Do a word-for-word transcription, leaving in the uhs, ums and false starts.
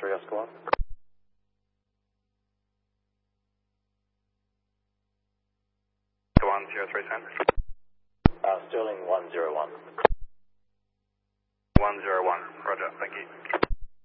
three, Oscar one. one zero three ten. Uh, Sterling one zero one. one zero one, roger, thank you.